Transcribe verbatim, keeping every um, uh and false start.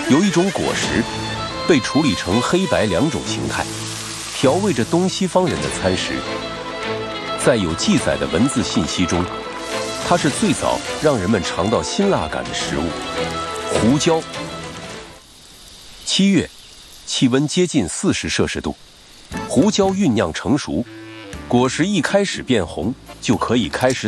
有一种果实被处理成黑白两种形态，调味着东西方人的餐食。在有记载的文字信息中，它是最早让人们尝到辛辣感的食物——胡椒。七月，气温接近四十摄氏度，胡椒酝酿成熟，果实一开始变红，就可以开始